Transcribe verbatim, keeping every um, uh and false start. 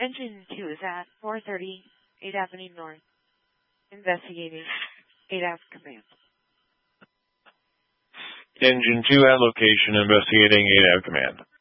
Engine two is at four thirty, eighth Avenue North, investigating eight F command. Engine two at location, investigating eight F command.